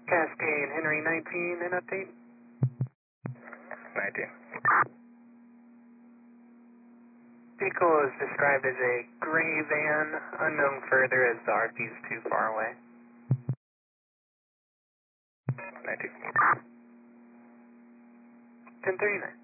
Cascade, Henry 19, an update? 19. Vehicle is described as a gray van, unknown further as the RP is too far away. 19. 1039.